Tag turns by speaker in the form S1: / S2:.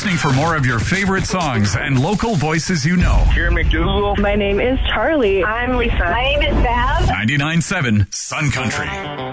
S1: listening for more of your favorite songs and local voices you know.
S2: Karen McDougal.
S3: My name is Charlie.
S4: I'm Lisa. My name is Bev.
S1: 99.7 Sun Country.